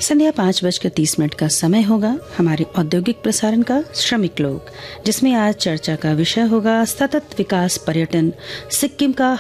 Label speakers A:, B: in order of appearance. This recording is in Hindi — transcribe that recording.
A: संध्या 5:30 का समय होगा हमारे औद्योगिक प्रसारण का श्रमिक लोग, जिसमें आज चर्चा का विषय होगा सतत विकास पर्यटन, सिक्किम का